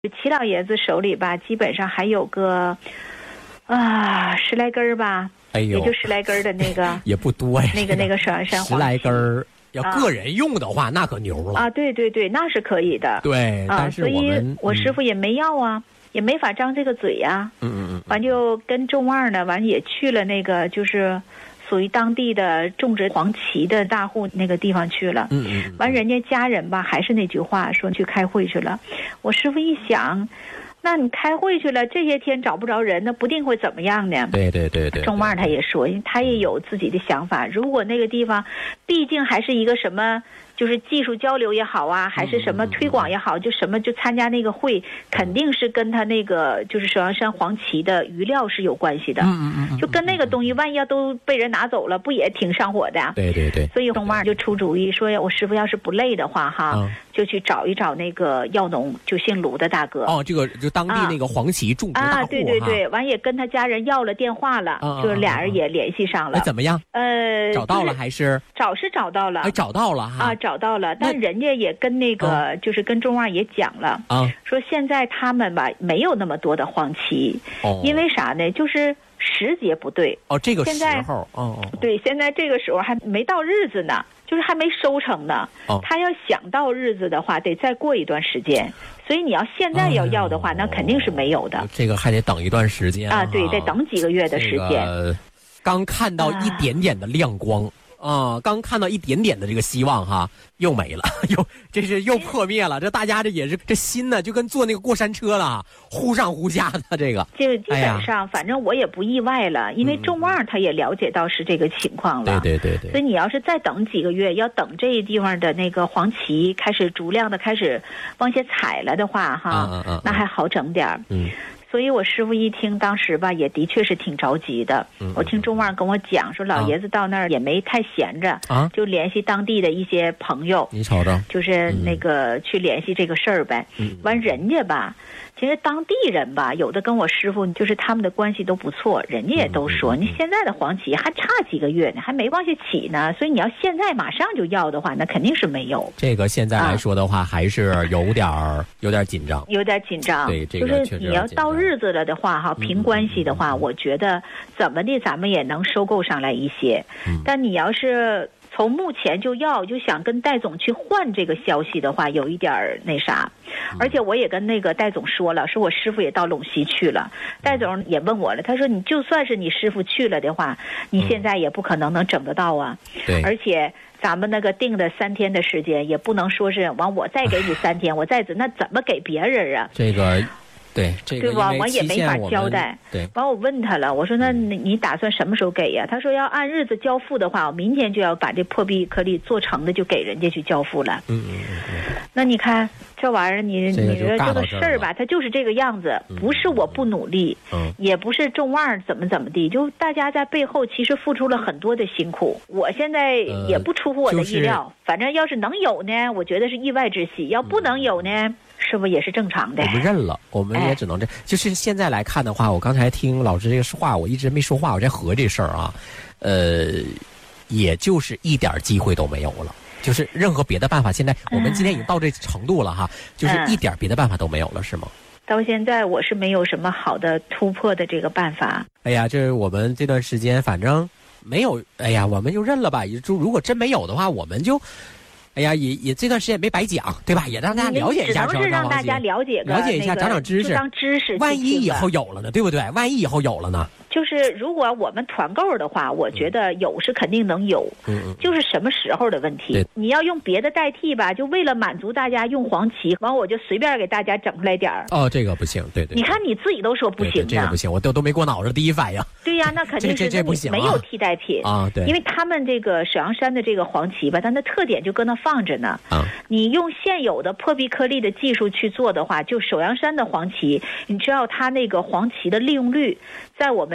齐老爷子手里吧，基本上还有个10来根吧，也就10来根的那个也不多呀， 那个首阳山黄芪 10来根。要个人用的话，那可牛了啊！对对对，那是可以的。 对，但是所以我师傅也没要啊，也没法张这个嘴呀。完就跟众望呢，完也去了那个就是属于当地的种植黄芪的大户那个地方去了。完人家家人吧，还是那句话，说去开会去了。我师傅一想，那你开会去了，这些天找不着人，那不定会怎么样呢？ 对。 众望他也说，他也有自己的想法。如果那个地方，毕竟还是一个什么，就是技术交流也好啊，还是什么推广也好，就什么就参加那个会，肯定是跟他那个就是首阳山黄芪的余料是有关系的。就跟那个东西，万一要都被人拿走了，不也挺上火的？ 对。 所以众望就出主意说，我师傅要是不累的话，哈，就去找一找那个药农，就姓卢的大哥。 这个就当地那个黄芪种植大户。 对，完也跟他家人要了电话了，就是俩人也联系上了。 怎么样？找到了还是？找到了。找到了哈。 找到了，但人家也跟那个就是跟众望也讲了，说现在他们吧没有那么多的黄芪，因为啥呢？就是时节不对。 这个时候。 对，现在这个时候还没到日子呢，就是还没收成呢。他要想到日子的话，得再过一段时间。所以你要现在要的话，那肯定是没有的。 这个还得等一段时间啊，对，得等几个月的时间。 刚看到一点点的亮光。刚看到一点点的这个希望哈，又没了，又破灭了。这大家这也是这心呢，就跟坐那个过山车了，忽上忽下的这个。 就基本上，反正我也不意外了，因为众望他也了解到是这个情况了。 对。 所以你要是再等几个月，要等这地方的那个黄芪开始逐量的开始往下采了的话，哈，那还好整点。所以我师傅一听，当时吧也的确是挺着急的。我听众望跟我讲说，老爷子到那儿也没太闲着，就联系当地的一些朋友， 你瞅瞅， 就是那个去联系这个事儿呗。完人家吧，其实当地人吧，有的跟我师傅就是他们的关系都不错，人家也都说，你现在的黄芪还差几个月呢，还没往下起呢，所以你要现在马上就要的话，那肯定是没有。 这个现在来说的话，还是有点紧张， 有点紧张。 对，这个就是你要到日子了的话，哈，凭关系的话，我觉得怎么的咱们也能收购上来一些。但你要是从目前就想跟戴总去换这个消息的话，有一点那啥。而且我也跟那个戴总说了，说我师傅也到陇西去了。戴总也问我了，他说你就算是你师傅去了的话，你现在也不可能整得到啊。 对， 而且咱们那个定的3天的时间，也不能说是完我再给你3天，我再那怎么给别人啊？ 这个。对，这个对吧？我也没法交代。 对， 完我问他了，我说那你打算什么时候给呀？他说要按日子交付的话，我明天就要把这破壁颗粒做成的就给人家去交付了。那你看这玩意儿，你说这个事儿吧，它就是这个样子，不是我不努力，也不是众望怎么地，就大家在背后其实付出了很多的辛苦。我现在也不出乎我的意料，反正要是能有呢，我觉得是意外之喜；要不能有呢。是不是也是正常的？ 我们认了，我们也只能就是现在来看的话，我刚才听老师这个话，我一直没说话，我在合这事儿啊，也就是一点机会都没有了，就是任何别的办法，现在我们今天已经到这程度了哈，就是一点别的办法都没有了，是吗？ 到现在我是没有什么好的突破的这个办法。 哎呀，这我们这段时间反正没有，哎呀，我们就认了吧。如果真没有的话，我们就。哎呀，也这段时间没白讲，对吧？也让大家了解一下， 只能是让大家了解一下，长知识， 当知识。 万一以后有了呢，对不对？万一以后有了呢？ 就是如果我们团购的话，我觉得有是肯定能有，就是什么时候的问题。你要用别的代替吧，就为了满足大家用黄芪，完我就随便给大家整出来点儿。 这个不行，对。 你看你自己都说不行， 这个不行，我都没过脑子第一反应。 对呀，那肯定是这不行， 没有替代品啊。对， 因为他们这个首阳山的这个黄芪吧，它的特点就搁那放着呢。你用现有的破壁颗粒的技术去做的话，就首阳山的黄芪，你知道它那个黄芪的利用率，在我们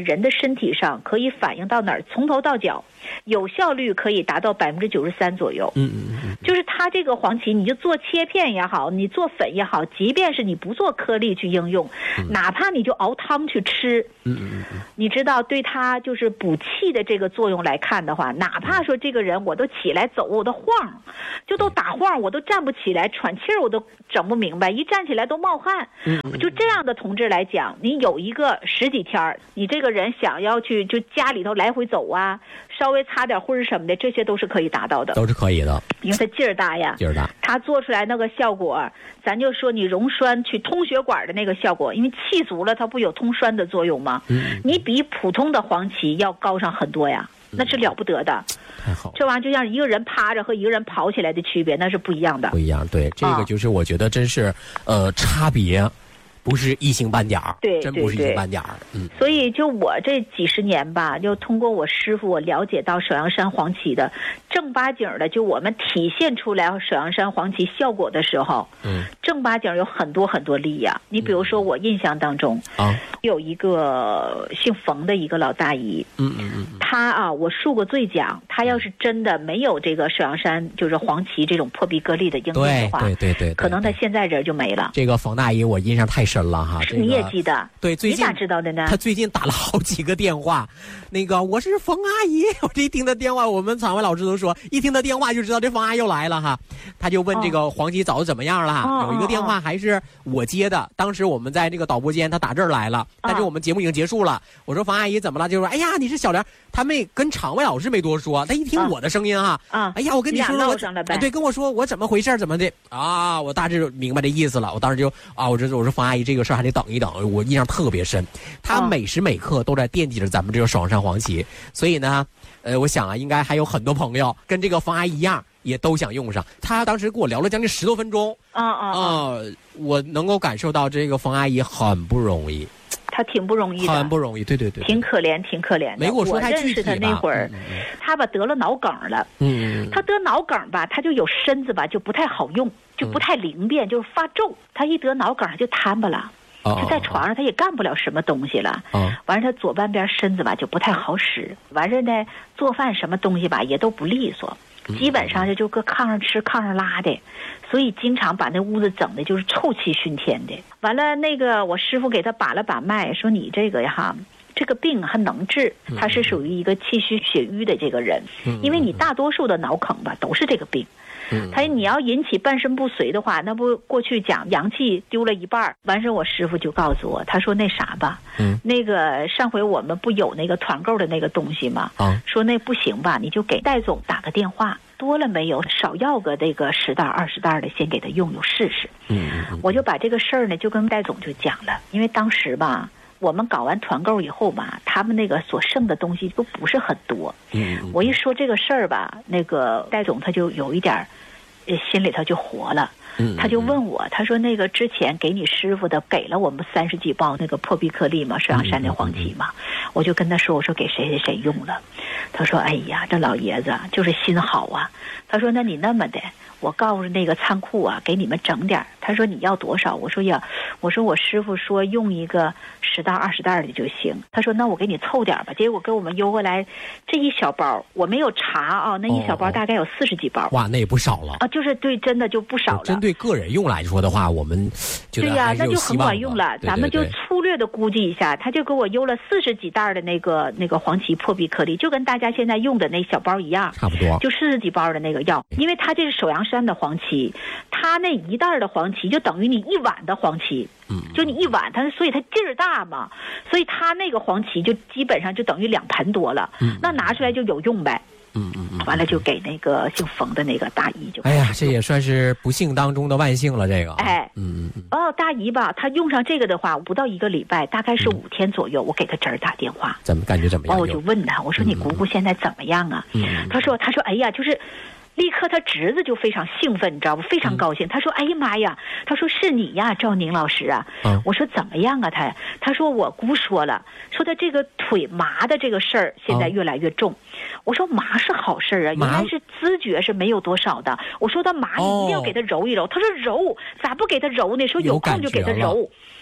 人的身体上可以反映到哪儿，从头到脚，有效率可以达到93%左右。就是它这个黄芪，你就做切片也好，你做粉也好，即便是你不做颗粒去应用，哪怕你就熬汤去吃，你知道对它就是补气的这个作用来看的话，哪怕说这个人我都起来走，我都晃，就都打晃，我都站不起来，喘气儿我都整不明白，一站起来都冒汗。就这样的同志来讲，你有一个10几天，你这个人想要去就家里头来回走啊，稍微擦点灰什么的，这些都是可以达到的， 都是可以的， 因为它劲儿大呀， 劲儿大。 它做出来那个效果，咱就说你溶栓去通血管的那个效果，因为气足了，它不有通栓的作用吗？你比普通的黄芪要高上很多呀，那是了不得的。 太好了， 这玩意儿就像一个人趴着和一个人跑起来的区别，那是不一样的。 不一样，对，这个就是我觉得真是差别。不是一星半点儿， 对， 真不是一星半点儿。 所以就我这几十年吧，就通过我师傅，我了解到首阳山黄芪的正八经的，就我们体现出来首阳山黄芪效果的时候，正八经有很多很多例呀。你比如说，我印象当中有一个姓冯的一个老大姨，他啊，我述过罪讲，他要是真的没有这个首阳山就是黄芪这种破壁颗粒的应用的话，对，可能他现在人就没了。 这个冯大姨我印象太深了哈， 你也记得？ 对，最近你咋知道的呢？ 他最近打了好几个电话，那个我是冯阿姨，我这一听他电话，我们场外老师都说，一听他电话就知道这冯阿姨又来了哈。他就问这个黄芪找的怎么样了？有一个电话还是我接的，当时我们在这个导播间，他打这儿来了，但是我们节目已经结束了。我说冯阿姨怎么了？就说哎呀，你是小梁。他没跟场外老师没多说，他一听我的声音哈，哎呀，我跟你说了，对，跟我说我怎么回事怎么的啊，我大致明白这意思了。我当时就我说冯阿姨这个事儿还得等一等，我印象特别深。他每时每刻都在惦记着咱们这个首阳山黄芪，所以呢，我想啊，应该还有很多朋友跟这个冯阿姨一样，也都想用上。他当时跟我聊了将近10多分钟，我能够感受到这个冯阿姨很不容易。 他挺不容易的， 很不容易，对， 挺可怜的。 没跟我说太具体吧。 我认识他那会儿，他吧得了脑梗了。他得脑梗吧，他就有身子吧就不太好用，就不太灵便，就是发皱。他一得脑梗就瘫巴了，就在床上他也干不了什么东西了。完事他左半边身子吧就不太好使，完事呢做饭什么东西吧也都不利索。基本上就搁炕上吃炕上拉的，所以经常把那屋子整的就是臭气熏天的。完了那个我师傅给他把了把脉，说你这个呀这个病还能治，他是属于一个气虚血瘀的这个人，因为你大多数的脑梗吧都是这个病。你要引起半身不遂的话，那不过去讲阳气丢了一半。完事我师傅就告诉我，他说那啥吧，那个上回我们不有那个团购的那个东西吗？说那不行吧，你就给戴总打个电话，多了没有，少要个这个10袋20袋的，先给他用试试。我就把这个事儿呢就跟戴总就讲了，因为当时吧我们搞完团购以后吧，他们那个所剩的东西都不是很多。我一说这个事儿吧，那个戴总他就有一点心里头就活了。他就问我，他说那个之前给你师傅的给了我们30几包那个破壁颗粒嘛，首阳山的黄芪嘛，我就跟他说，我说给谁谁谁用了。他说哎呀，这老爷子就是心好啊。他说那你那么的，我告诉那个仓库啊，给你们整点。他说你要多少？我说呀，我说我师傅说用一个10袋20袋的就行。他说那我给你凑点吧。结果给我们邮过来这一小包，我没有查啊，那一小包大概有40几包。 哇，那也不少了啊！ 就是对，真的就不少了。 针对个人用来说的话，我们觉得还是有希望的。对呀，那就很管用了。咱们就粗略的估计一下，他就给我邮了40几袋的那个黄芪破壁颗粒，就跟大家现在用的那小包一样， 差不多， 就40几包的那个药。因为他这是首阳山的黄芪，他那1袋的黄芪就等于你1碗的黄芪。就你1碗，所以它劲儿大嘛，所以他那个黄芪就基本上就等于2盆多了。那拿出来就有用呗。完了就给那个姓冯的那个大姨就。哎呀，这也算是不幸当中的万幸了，这个。 大姨吧，她用上这个的话，不到1个礼拜，大概是5天左右，我给她侄儿打电话， 怎么感觉怎么样？ 我就问她，我说你姑姑现在怎么样啊？她说哎呀，就是。立刻他侄子就非常兴奋，你知道不？非常高兴。他说：“哎呀妈呀！”他说：“是你呀，赵宁老师啊。”我说：“怎么样啊？”他说：“我姑说了，说他这个腿麻的这个事儿现在越来越重。”我说：“麻是好事啊，原来是知觉是没有多少的。”我说：“他麻，你一定要给他揉一揉。”他说：“揉咋不给他揉呢？说有空就给他揉。”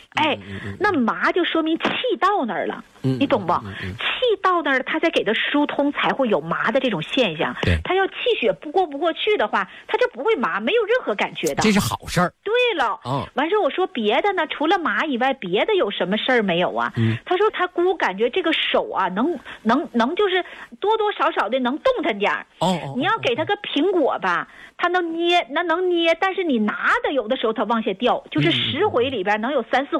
哎，那麻就说明气到那儿了，你懂不？气到那儿，它再给它疏通，才会有麻的这种现象。它要气血不过去的话，它就不会麻，没有任何感觉的。 这是好事儿。 对了，完事我说别的呢，除了麻以外，别的有什么事儿没有啊？他说他姑感觉这个手啊，能就是多多少少的能动弹点儿。你要给他个苹果吧，他能捏，但是你拿的有的时候他往下掉，就是10回里边能有3、4